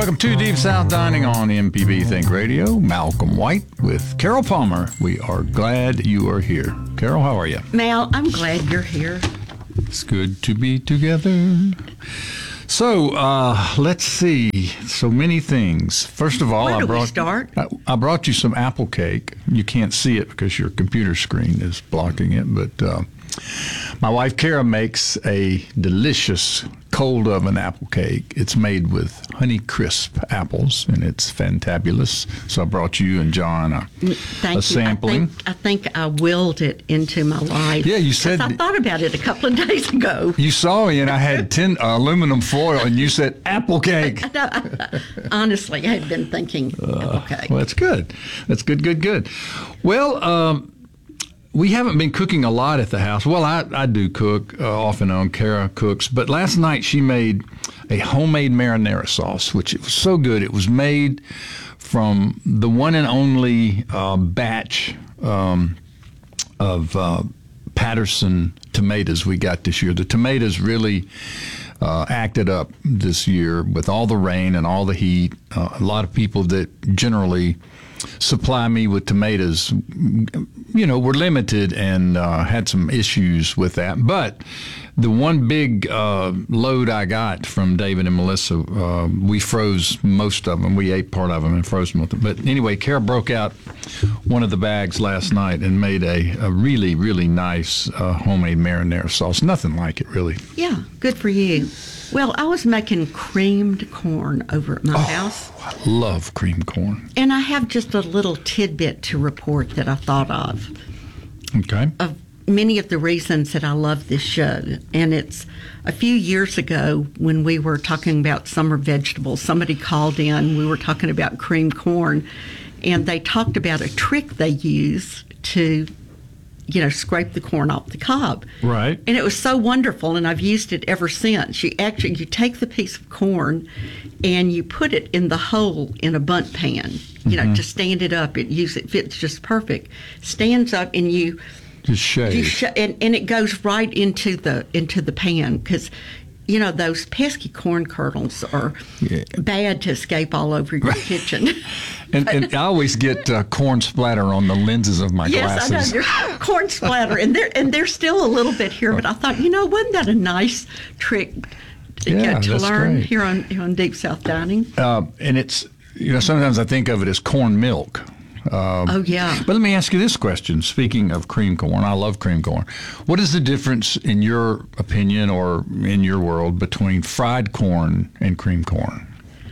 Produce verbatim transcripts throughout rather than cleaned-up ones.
Welcome to Deep South Dining on M P B Think Radio. Malcolm White with Carol Palmer. We are glad you are here. Carol, how are you? Mal, I'm glad you're here. It's good to be together. So, uh, let's see. So many things. First of all, Where do I brought we start? I, I brought you some apple cake. You can't see it because your computer screen is blocking it, but uh, my wife Kara makes a delicious cold oven apple cake. It's made with Honey Crisp apples, and it's fantabulous. So I brought you and John a, Thank a sampling. You. I think, I think I willed it into my life. Yeah, you said. I thought about it a couple of days ago. You saw me, and I had tin uh, aluminum foil, and you said apple cake. No, I, honestly, I had been thinking Uh, apple cake. well, that's good. That's good, good, good. Well, um, we haven't been cooking a lot at the house. Well, I, I do cook uh, off and on. Kara cooks. But last night she made a homemade marinara sauce, which it was so good. It was made from the one and only uh, batch um, of uh, Patterson tomatoes we got this year. The tomatoes really uh, acted up this year with all the rain and all the heat. Uh, a lot of people that generally supply me with tomatoes, you know, were limited and uh, had some issues with that. But the one big uh, load I got from David and Melissa, uh, we froze most of them. We ate part of them and froze most of them. But anyway, Kara broke out one of the bags last night and made a, a really, really nice uh, homemade marinara sauce. Nothing like it, really. Yeah, good for you. Well, I was making creamed corn over at my Oh, house. I love cream corn. And I have just a little tidbit to report that I thought of. Okay. Of many of the reasons that I love this show. And it's a few years ago when we were talking about summer vegetables, somebody called in, we were talking about cream corn, and they talked about a trick they use to, you know, scrape the corn off the cob. Right. And it was so wonderful, and I've used it ever since. You actually, you take the piece of corn and you put it in the hole in a bundt pan, you know, Mm-hmm. to stand it up. It use it fits just perfect. Stands up and you, Just shave. you sh- and, and it goes right into the into the pan because, you know, those pesky corn kernels are Yeah. bad to escape all over your kitchen. And, and I always get uh, corn splatter on the lenses of my Yes, glasses. I know. There's corn splatter, and there and there's still a little bit here. But I thought, you know, wasn't that a nice trick to, Yeah, to that's learn great. here on here on Deep South Dining? Uh, and it's, you know, sometimes I think of it as corn milk. Um, Oh yeah. But let me ask you this question. Speaking of cream corn, I love cream corn. What is the difference, in your opinion or in your world, between fried corn and cream corn?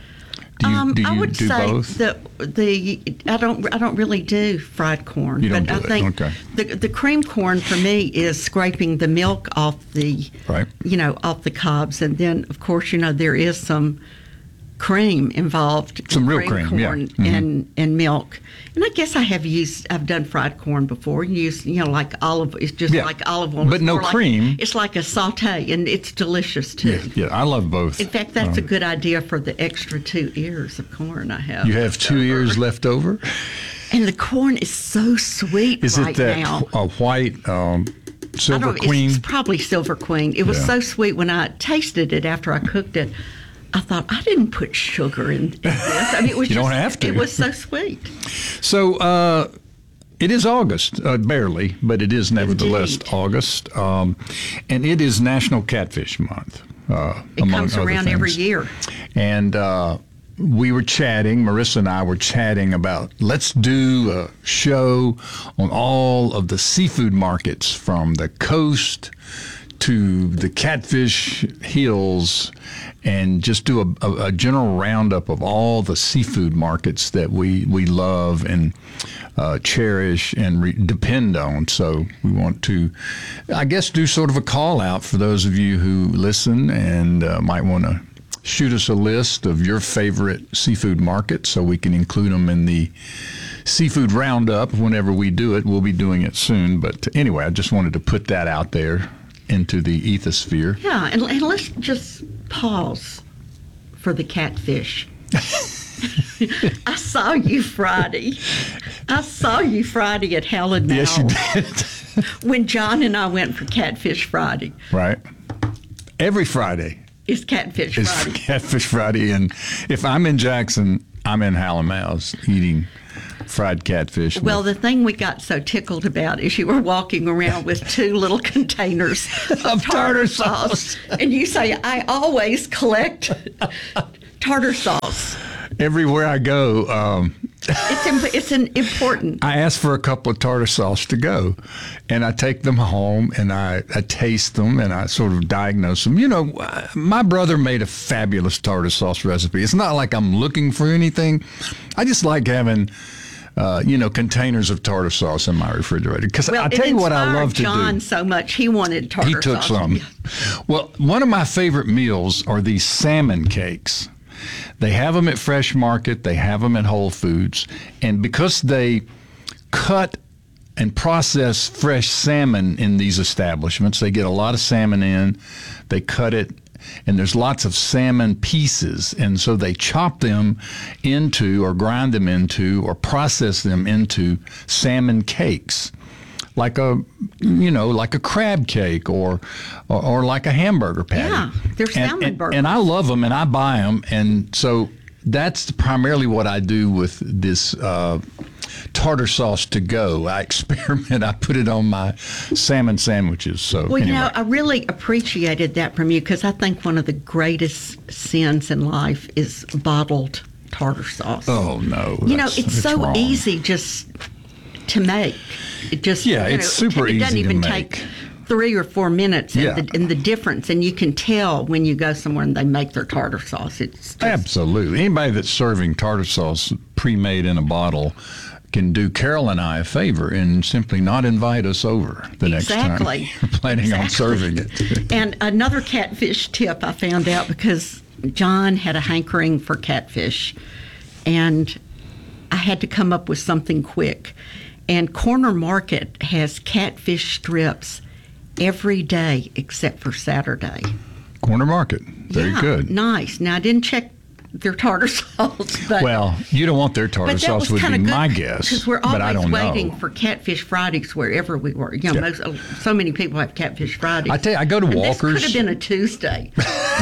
Do you, um, do, I you would do say both? the the I don't I don't really do fried corn. You don't but do I it, think okay. the the cream corn for me is scraping the milk off the Right. you know off the cobs, and then of course you know there is some cream involved. Some in real cream, yeah. corn Mhm. and and milk. And I guess I have used I've done fried corn before. You use you know like olive. It's just Yeah. like olive oil, But It's no more like- cream. it's like a saute, and it's delicious too. Yeah, yeah, I love both. In fact, that's a Um, good idea for the extra two ears of corn I have. You have two ears left over? And the corn is so sweet Is right it that now. a white um, I Silver don't, Queen? It's probably Silver Queen. It was Yeah. so sweet when I tasted it after I cooked it. I thought, I didn't put sugar in, in this. I mean, it was You just, don't have to. It was so sweet. So uh, it is August, uh, barely, but it is nevertheless Indeed. August, um, and it is National Catfish Month. Uh, It among comes other around every things. year. And uh, we were chatting, Marissa and I were chatting about let's do a show on all of the seafood markets from the coast to the Catfish Hills, and just do a, a, a general roundup of all the seafood markets that we, we love and uh, cherish and re- depend on. So we want to, I guess, do sort of a call out for those of you who listen and uh, might want to shoot us a list of your favorite seafood markets so we can include them in the seafood roundup whenever we do it. We'll be doing it soon. But anyway, I just wanted to put that out there into the ethosphere. Yeah, and, and let's just pause for the catfish. I saw you Friday. I saw you Friday at Helen Now. Yes, you did. When John and I went for Catfish Friday. Right. Every Friday. is Catfish It's Friday. Catfish Friday, and if I'm in Jackson, I'm in Hallamow's eating fried catfish. Well, with- the thing we got so tickled about is you were walking around with two little containers of, Of tartar, tartar sauce. sauce. And you say, I always collect tartar sauce. everywhere I go, um, It's, im- it's an important. I ask for a couple of tartar sauce to go, and I take them home and I, I taste them and I sort of diagnose them. You know, my brother made a fabulous tartar sauce recipe. It's not like I'm looking for anything. I just like having, uh, you know, containers of tartar sauce in my refrigerator. Because Well, I tell it you what I inspired love to John do. so much, he wanted tartar He took sauce. some. Well, one of my favorite meals are these salmon cakes. They have them at Fresh Market. They have them at Whole Foods. And because they cut and process fresh salmon in these establishments, they get a lot of salmon in. They cut it, and there's lots of salmon pieces. And so they chop them into or grind them into or process them into salmon cakes. Like a, you know, like a crab cake or, or, or like a hamburger patty. Yeah, they're and, salmon and, burgers. and I love them and I buy them. And so that's primarily what I do with this uh, tartar sauce to go. I experiment. I put it on my salmon sandwiches. So Well, anyway. you know, I really appreciated that from you because I think one of the greatest sins in life is bottled tartar sauce. oh no, you know, that's- it's, so wrong. easy just to make. It just Yeah, you it's know, super it doesn't easy to even make. take three or four minutes and, Yeah. the, and the difference, and you can tell when you go somewhere and they make their tartar sauce. It's just, Absolutely. Anybody that's serving tartar sauce pre-made in a bottle can do Carol and I a favor and simply not invite us over the next Exactly. time you're planning on Exactly. serving it. And another catfish tip I found out because John had a hankering for catfish, and I had to come up with something quick. And Corner Market has catfish strips every day except for Saturday. Corner Market. Very Yeah, good. Nice. Now, I didn't check their tartar sauce, but Well, you don't want their tartar but that sauce was would be kind of good my guess, because we're but I always don't waiting know. for Catfish Fridays wherever we were. You know, Yeah. most, so many people have Catfish Fridays. I tell you, I go to and Walker's. This could have been a Tuesday.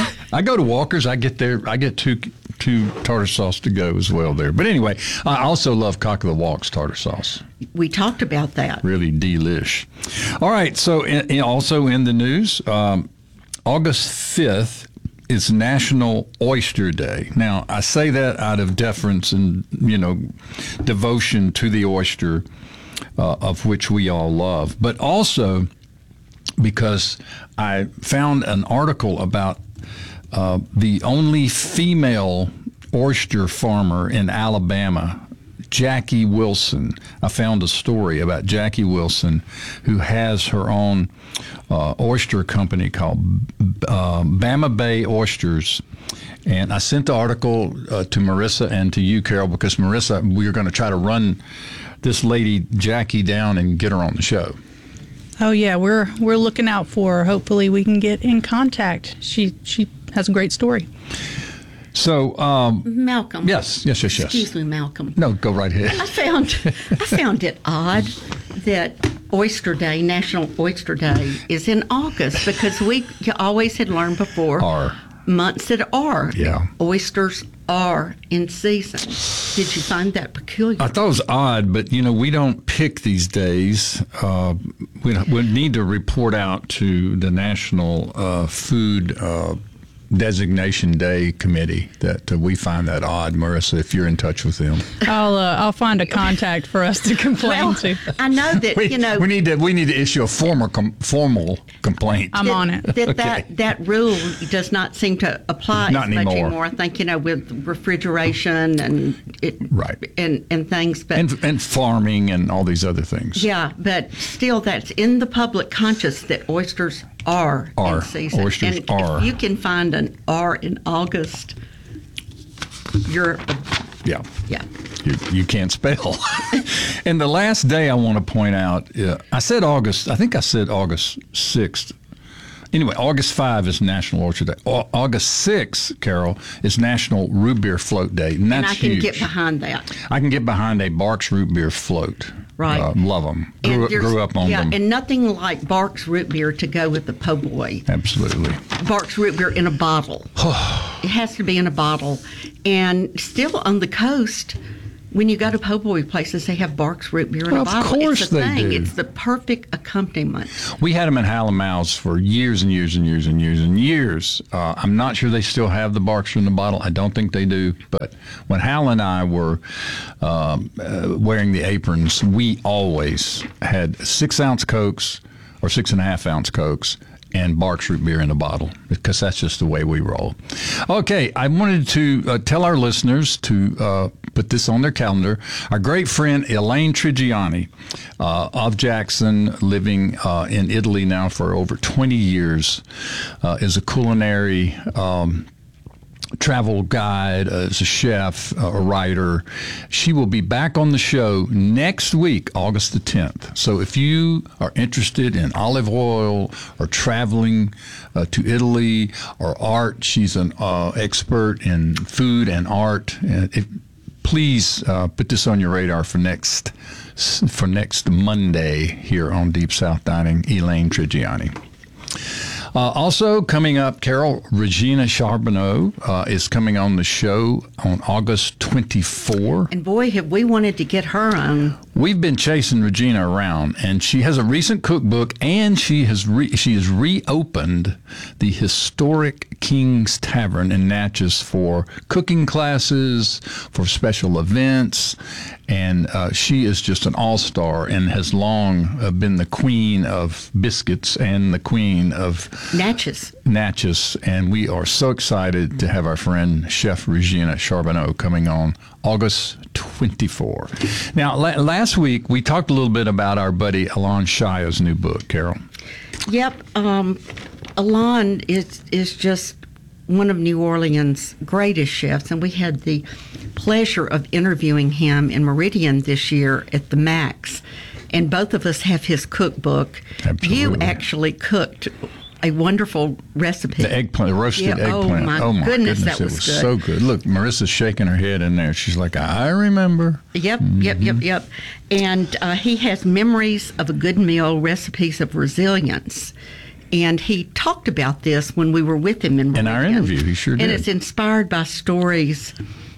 I go to Walker's. I get there. I get two two tartar sauce to go as well there. But anyway, I also love Cock of the Walk's tartar sauce. We talked about that. Really delish. All right. So in, in- also in the news, um, August fifth is National Oyster Day. Now I say that out of deference and you know devotion to the oyster, uh, of which we all love, but also because I found an article about uh, the only female oyster farmer in Alabama, Jackie Wilson. I found a story about Jackie Wilson, who has her own uh, oyster company called uh, Bama Bay Oysters. And I sent the article uh, to Marissa and to you, Carol, because Marissa, we are going to try to run this lady Jackie down and get her on the show. Oh yeah, we're we're looking out for her. Hopefully we can get in contact. She she has a great story. So, um, Malcolm. yes, yes, yes, yes. Excuse me, Malcolm. No, go right ahead. I found I found it odd that Oyster Day, National Oyster Day, is in August because we always had learned before Are. months that are. Yeah. Oysters are in season. Did you find that peculiar? I thought it was odd, but you know we don't pick these days. Uh, we, we need to report out to the National uh, Food uh, Designation Day Committee that uh, we find that odd. Marissa, if you're in touch with them, I'll uh, I'll find a contact for us to complain well, to. I know that we, you know we need to we need to issue a formal com- formal complaint. I'm that, on it. That, that that rule does not seem to apply Not as much anymore. anymore. I think you know with refrigeration and it, Right. and and things, but and and farming and all these other things. yeah, but still, that's in the public conscious that oysters are, Are. in season. Oysters and are. If you can find an R in August, you're Yeah. yeah. You, you can't spell. And the last day I want to point out, uh, I said August, I think I said August sixth Anyway, August fifth is National Orchard Day. Au- August sixth, Carol, is National Root Beer Float Day, and that's and I can huge. get behind that. I can get behind a Barks Root Beer Float. Right. Uh, love them. Grew, And there's- grew up on yeah, them. and nothing like Barks root beer to go with the po' boy. Absolutely. Barks root beer in a bottle. It has to be in a bottle. And still on the coast, when you go to po' boy places, they have Barks root beer in Well, a of bottle. course it's the they thing. do. It's the perfect accompaniment. We had them in Hallamals for years and years and years and years and years. Uh, I'm not sure they still have the Barks in the bottle. I don't think they do. But when Hal and I were um, uh, wearing the aprons, we always had six ounce Cokes or six and a half ounce Cokes and Barks root beer in a bottle, because that's just the way we roll. Okay, I wanted to uh, tell our listeners to uh, put this on their calendar. Our great friend Elaine Trigiani uh, of Jackson, living uh, in Italy now for over twenty years, uh, is a culinary um, travel guide, uh, as a chef, uh, a writer. She will be back on the show next week, August the tenth. So if you are interested in olive oil or traveling uh, to Italy or art, she's an uh, expert in food and art. And if, please uh, put this on your radar for next for next Monday here on Deep South Dining, Elaine Trigiani. Uh, also coming up, Carol, Regina Charbonneau uh, is coming on the show on August twenty-fourth. And boy, have we wanted to get her on. We've been chasing Regina around, and she has a recent cookbook, and she has re- she has reopened the historic King's Tavern in Natchez for cooking classes, for special events, and uh, she is just an all-star and has long uh, been the queen of biscuits and the queen of Natchez. Natchez, and we are so excited to have our friend Chef Regina Charbonneau coming on August twenty-fourth. Now, la- last week we talked a little bit about our buddy Alon Shaya's new book, Carol. Yep. Um, Alon is is just one of New Orleans' greatest chefs, and we had the pleasure of interviewing him in Meridian this year at the Max. And both of us have his cookbook. Absolutely. You actually cooked a wonderful recipe. The eggplant, the roasted Yeah, oh, eggplant. my oh my goodness, goodness, that it was was good. so good. Look, Marissa's shaking her head in there. She's like, I remember. Yep, yep, yep, yep. And uh, he has memories of a good meal, recipes of resilience. And he talked about this when we were with him in In our Meridian. interview, he sure And did. it's inspired by stories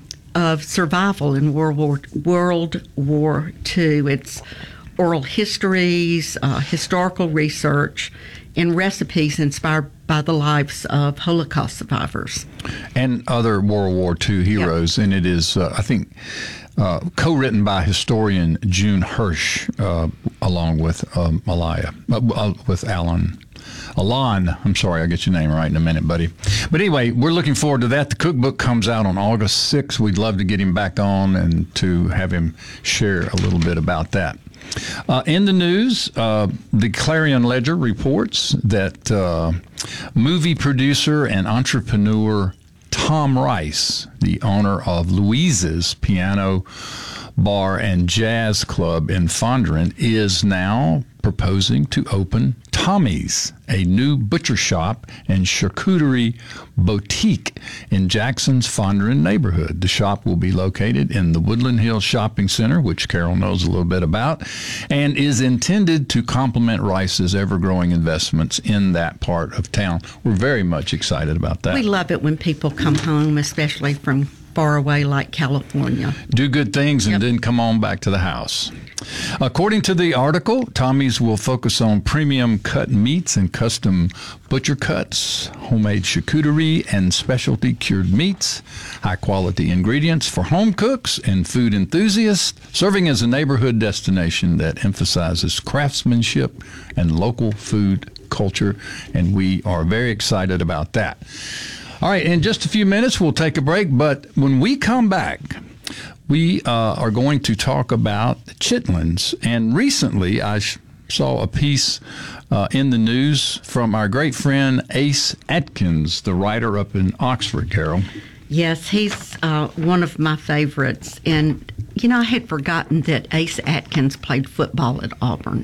of survival in World War World War Two. It's oral histories, uh, historical research, and recipes inspired by the lives of Holocaust survivors. And other World War Two heroes. And it is, uh, I think, uh, co-written by historian June Hirsch, uh, along with um, Malaya, uh, uh, with Alan. Alon, I'm sorry, I'll get your name right in a minute, buddy. But anyway, we're looking forward to that. The cookbook comes out on August sixth. We'd love to get him back on and to have him share a little bit about that. Uh, in the news, uh, the Clarion Ledger reports that uh, movie producer and entrepreneur Tom Rice, the owner of Louise's Piano Bar and Jazz Club in Fondren, is now proposing to open Tommy's, a new butcher shop and charcuterie boutique in Jackson's Fondren neighborhood. The shop will be located in the Woodland Hills Shopping Center, which Carol knows a little bit about, and is intended to complement Rice's ever-growing investments in that part of town. We're very much excited about that. We love it when people come home, especially from far away like California. Do good things and Yep. then come on back to the house. According to the article, Tommy's will focus on premium cut meats and custom butcher cuts, homemade charcuterie and specialty cured meats, high-quality ingredients for home cooks and food enthusiasts, serving as a neighborhood destination that emphasizes craftsmanship and local food culture, and we are very excited about that. All right, in just a few minutes, we'll take a break, but when we come back, we uh, are going to talk about chitlins. And recently, I sh- saw a piece uh, in the news from our great friend Ace Atkins, the writer up in Oxford, Carol. Yes, he's uh, one of my favorites. And, you know, I had forgotten that Ace Atkins played football at Auburn.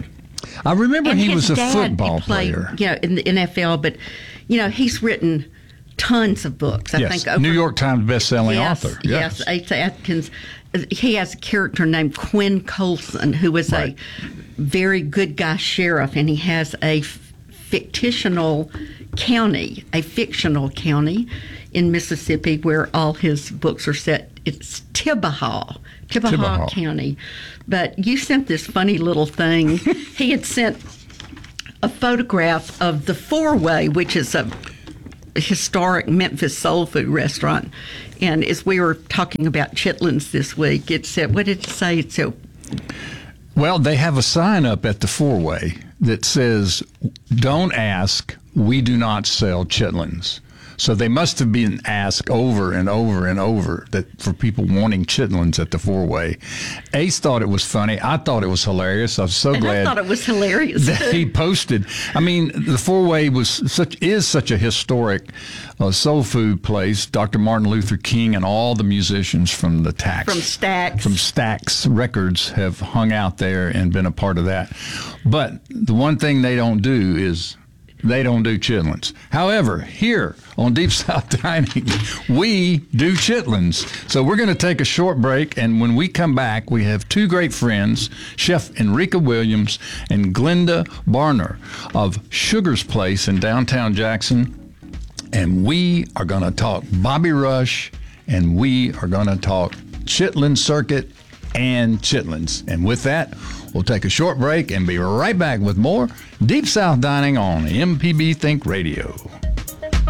I remember And he his was a dad, football he played, player. you know, in the N F L, but, you know, he's written tons of books. I Yes, think over, New York Times best-selling yes, author. Yes, Asa Atkins. He has a character named Quinn Colson, who was Right. a very good guy sheriff, and he has a fictional county, a fictional county in Mississippi where all his books are set. It's Tibahaw, Tibahaw, Tibahaw. County. But you sent this funny little thing. He had sent a photograph of the Four Way, which is a historic Memphis soul food restaurant. And as we were talking about chitlins this week, it said, what did it say? It said, Well, they have a sign up at the four-way that says, "Don't ask, we do not sell chitlins." So they must have been asked over and over and over that for people wanting chitlins at the four-way. Ace thought it was funny. I thought it was hilarious. I was so and glad I thought it was hilarious. that he posted. I mean, the four-way was such is such a historic uh, soul food place. Doctor Martin Luther King and all the musicians from the Stax From Stax. from Stax Records have hung out there and been a part of that. But the one thing they don't do is they don't do chitlins. However, here on Deep South Dining, we do chitlins. So we're going to take a short break, and when we come back, we have two great friends, Chef Enrica Williams and Glenda Barner of Sugar's Place in downtown Jackson. And we are going to talk Bobby Rush, and we are going to talk Chitlin Circuit and chitlins. And with that, we'll take a short break and be right back with more Deep South Dining on M P B Think Radio.